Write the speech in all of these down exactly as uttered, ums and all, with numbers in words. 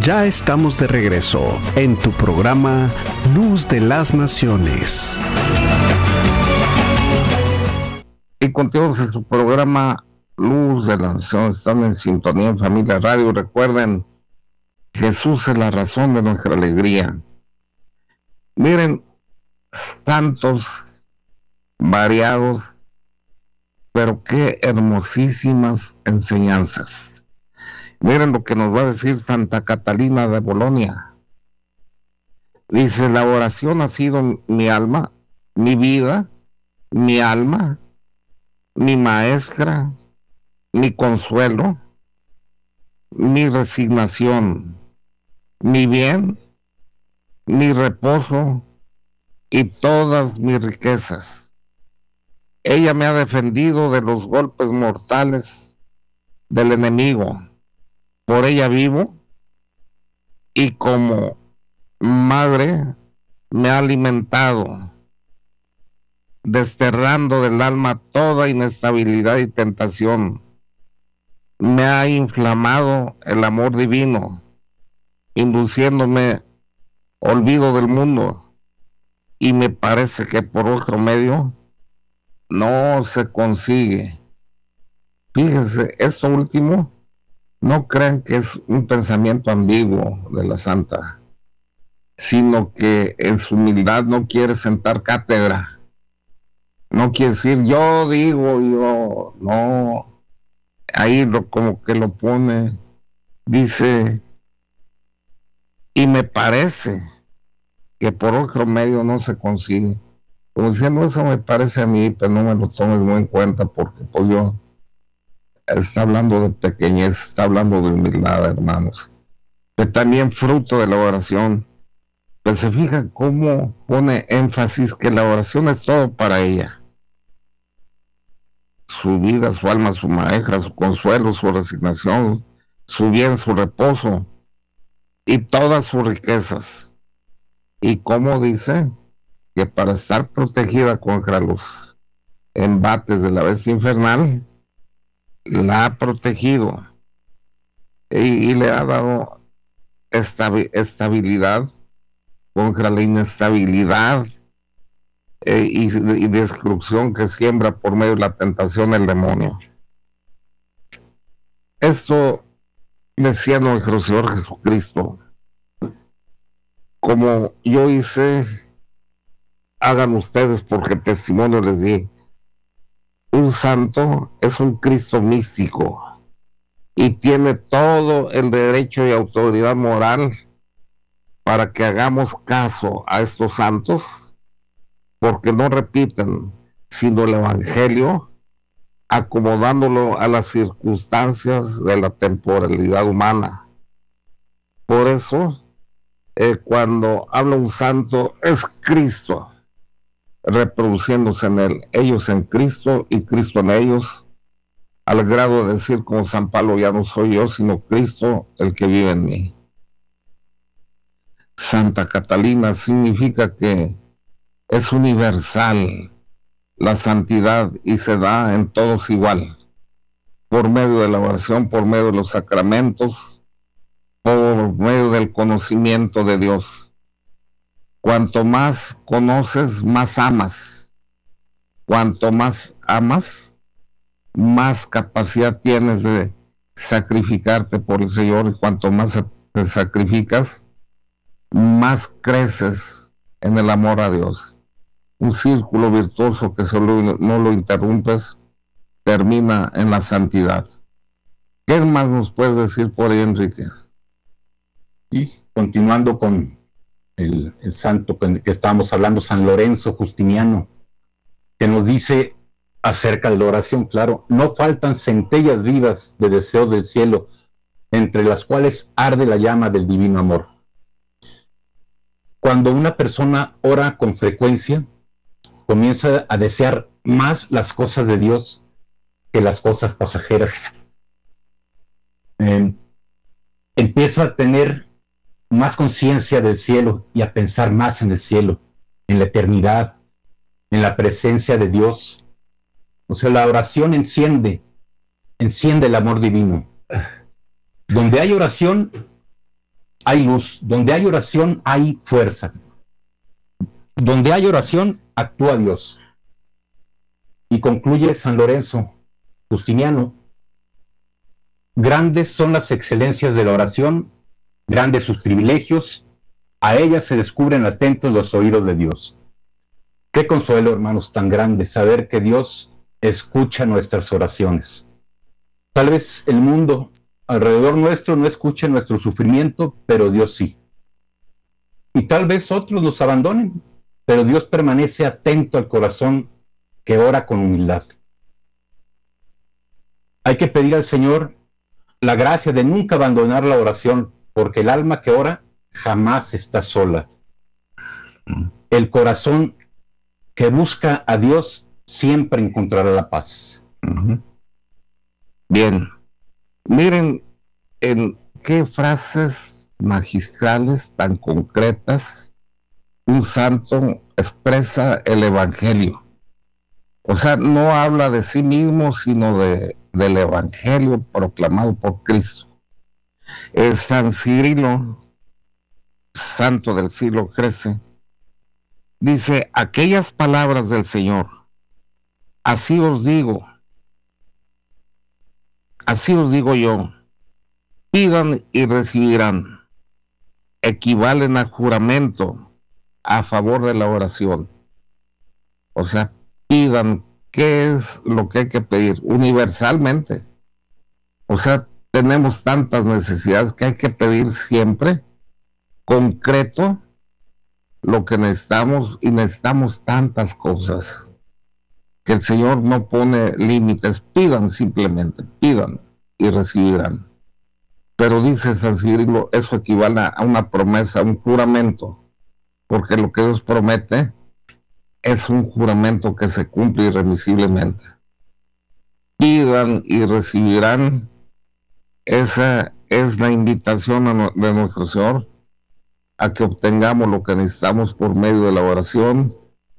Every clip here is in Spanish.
Ya estamos de regreso en tu programa Luz de las Naciones. Y continuamos en su programa Luz de las Naciones. Están en sintonía en Familia Radio. Recuerden, Jesús es la razón de nuestra alegría. Miren, tantos variados, pero qué hermosísimas enseñanzas. Miren lo que nos va a decir Santa Catalina de Bolonia. Dice: la oración ha sido mi alma, mi vida, mi alma, mi maestra, mi consuelo, mi resignación, mi bien, mi reposo y todas mis riquezas. Ella me ha defendido de los golpes mortales del enemigo. Por ella vivo, y como madre me ha alimentado, desterrando del alma toda inestabilidad y tentación. Me ha inflamado el amor divino, induciéndome olvido del mundo, y me parece que por otro medio no se consigue. Fíjense, esto último, no crean que es un pensamiento ambiguo de la santa, sino que en su humildad no quiere sentar cátedra. No quiere decir yo digo, yo, no. Ahí lo, como que lo pone, dice, y me parece que por otro medio no se consigue. Como diciendo, eso me parece a mí, pero no me lo tomes muy en cuenta, porque pues yo... Está hablando de pequeñez, está hablando de humildad, hermanos. Pero también fruto de la oración. Pues se fijan cómo pone énfasis que la oración es todo para ella. Su vida, su alma, su maestra, su consuelo, su resignación, su bien, su reposo y todas sus riquezas. Y como dice que para estar protegida contra los embates de la bestia infernal, la ha protegido y, y le ha dado estabi- estabilidad contra la inestabilidad eh, y, y destrucción que siembra por medio de la tentación el demonio. Esto decía nuestro Señor Jesucristo: como yo hice, hagan ustedes, porque testimonio les di. Un santo es un Cristo místico y tiene todo el derecho y autoridad moral para que hagamos caso a estos santos, porque no repiten sino el Evangelio, acomodándolo a las circunstancias de la temporalidad humana. Por eso, eh, cuando habla un santo, es Cristo reproduciéndose en él, ellos en Cristo y Cristo en ellos, al grado de decir como San Pablo: ya no soy yo, sino Cristo el que vive en mí. Santa Catalina significa que es universal la santidad y se da en todos igual, por medio de la oración, por medio de los sacramentos, por medio del conocimiento de Dios. Cuanto más conoces, más amas. Cuanto más amas, más capacidad tienes de sacrificarte por el Señor, y cuanto más te sacrificas, más creces en el amor a Dios. Un círculo virtuoso que solo no lo interrumpes, termina en la santidad. ¿Qué más nos puedes decir por ahí, Enrique? Y continuando con el, el santo que, que estábamos hablando, San Lorenzo Justiniano, que nos dice acerca de la oración, claro: no faltan centellas vivas de deseos del cielo, entre las cuales arde la llama del divino amor. Cuando una persona ora con frecuencia, comienza a desear más las cosas de Dios que las cosas pasajeras. Eh, empieza a tener más conciencia del cielo y a pensar más en el cielo, en la eternidad, en la presencia de Dios. O sea, la oración enciende, enciende el amor divino. Donde hay oración, hay luz. Donde hay oración, hay fuerza. Donde hay oración, actúa Dios. Y concluye San Lorenzo Justiniano: grandes son las excelencias de la oración, grandes sus privilegios, a ellas se descubren atentos los oídos de Dios. Qué consuelo, hermanos, tan grande saber que Dios escucha nuestras oraciones. Tal vez el mundo alrededor nuestro no escuche nuestro sufrimiento, pero Dios sí. Y tal vez otros nos abandonen, pero Dios permanece atento al corazón que ora con humildad. Hay que pedir al Señor la gracia de nunca abandonar la oración, porque el alma que ora jamás está sola. El corazón que busca a Dios siempre encontrará la paz. Uh-huh. Bien, miren en qué frases magistrales tan concretas un santo expresa el Evangelio. O sea, no habla de sí mismo, sino de, del Evangelio proclamado por Cristo. El San Cirilo, santo del siglo trece, dice: aquellas palabras del Señor, así os digo, así os digo yo, pidan y recibirán, equivalen a juramento a favor de la oración. O sea, pidan. ¿Qué es lo que hay que pedir? Universalmente. O sea, tenemos tantas necesidades que hay que pedir siempre concreto lo que necesitamos, y necesitamos tantas cosas que el Señor no pone límites. Pidan simplemente, pidan y recibirán. Pero dice San Cirilo, eso equivale a una promesa, a un juramento, porque lo que Dios promete es un juramento que se cumple irremisiblemente. Pidan y recibirán. Esa es la invitación a no, de nuestro Señor a que obtengamos lo que necesitamos por medio de la oración.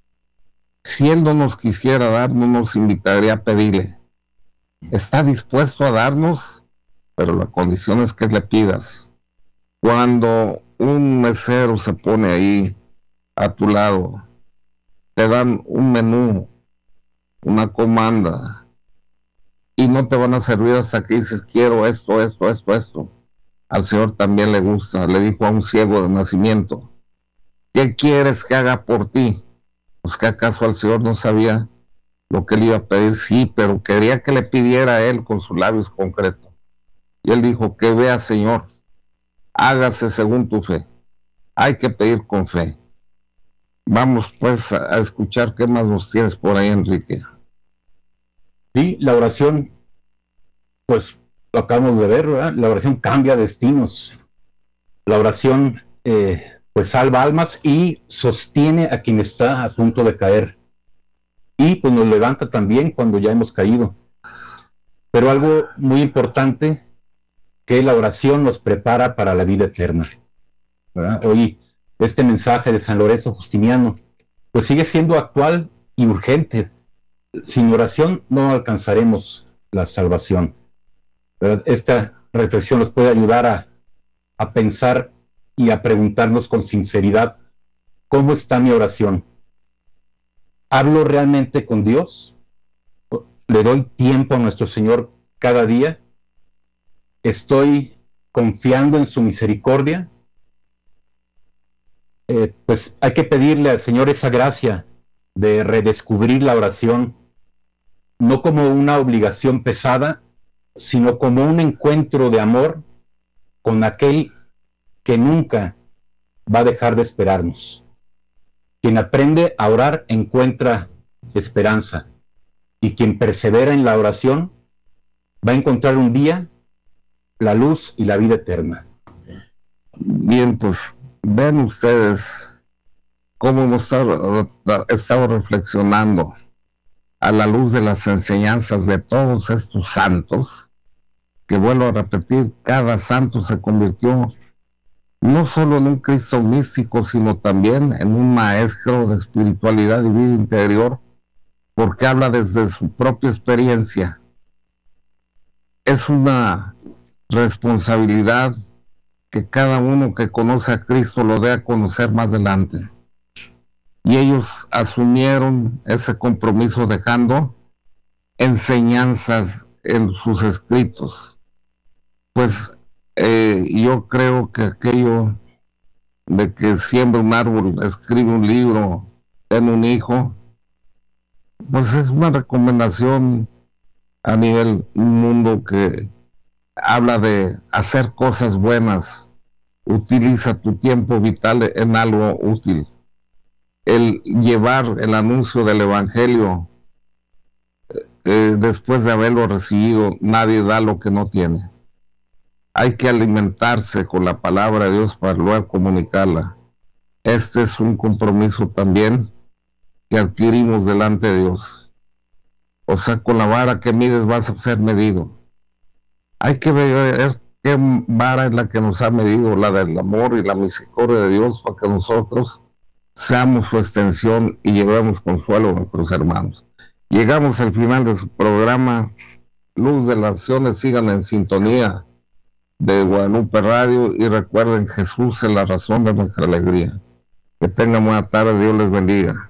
Si Él no nos quisiera dar, no nos invitaría a pedirle. Está dispuesto a darnos, pero la condición es que le pidas. Cuando un mesero se pone ahí a tu lado, te dan un menú, una comanda, y no te van a servir hasta que dices: quiero esto, esto, esto, esto. Al Señor también le gusta. Le dijo a un ciego de nacimiento: ¿qué quieres que haga por ti? Pues que acaso al Señor no sabía lo que le iba a pedir. Sí, pero quería que le pidiera a él con sus labios concretos. Y él dijo: que vea, Señor, hágase según tu fe. Hay que pedir con fe. Vamos pues a, a escuchar qué más nos tienes por ahí, Enrique. Sí, la oración, pues lo acabamos de ver, ¿verdad? La oración cambia destinos. La oración eh, pues salva almas y sostiene a quien está a punto de caer. Y pues nos levanta también cuando ya hemos caído. Pero algo muy importante, que la oración nos prepara para la vida eterna, ¿verdad? Hoy este mensaje de San Lorenzo Justiniano pues sigue siendo actual y urgente. Sin oración no alcanzaremos la salvación, ¿verdad? Esta reflexión nos puede ayudar a, a pensar y a preguntarnos con sinceridad: ¿cómo está mi oración? ¿Hablo realmente con Dios? ¿Le doy tiempo a nuestro Señor cada día? ¿Estoy confiando en su misericordia? Eh, pues hay que pedirle al Señor esa gracia de redescubrir la oración, no como una obligación pesada, sino como un encuentro de amor con aquel que nunca va a dejar de esperarnos. Quien aprende a orar encuentra esperanza, y quien persevera en la oración va a encontrar un día la luz y la vida eterna. Bien, pues ven ustedes cómo hemos estado, estado reflexionando a la luz de las enseñanzas de todos estos santos, que vuelvo a repetir, cada santo se convirtió no solo en un Cristo místico, sino también en un maestro de espiritualidad y vida interior, porque habla desde su propia experiencia. Es una responsabilidad que cada uno que conoce a Cristo lo dé a conocer más adelante. Y ellos asumieron ese compromiso dejando enseñanzas en sus escritos. Pues eh, yo creo que aquello de que siembra un árbol, escribe un libro, tiene un hijo, pues es una recomendación a nivel mundo que habla de hacer cosas buenas. Utiliza tu tiempo vital en algo útil. El llevar el anuncio del Evangelio, eh, después de haberlo recibido, nadie da lo que no tiene. Hay que alimentarse con la palabra de Dios para luego comunicarla. Este es un compromiso también que adquirimos delante de Dios. O sea, con la vara que mides vas a ser medido. Hay que ver qué vara es la que nos ha medido, la del amor y la misericordia de Dios, para que nosotros seamos su extensión y llevemos consuelo a nuestros hermanos. Llegamos al final de su programa Luz de las Naciones. Sigan en sintonía de Guadalupe Radio y recuerden, Jesús es la razón de nuestra alegría. Que tengan buena tarde, Dios les bendiga.